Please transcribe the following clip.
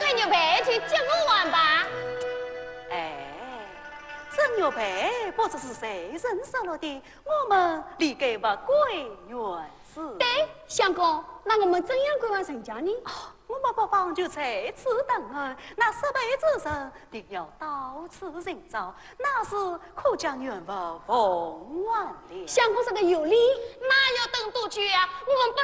买牛排去接我玩吧。 哎，这牛排不知是谁人烧了的，我们离给不归原是。 对，相公，那我们怎样规划成家呢？ 我们不妨就在此等候，那失败之人定要到此寻找，那是可将缘分奉还了。 相公是个有理，哪有等多久啊？我们不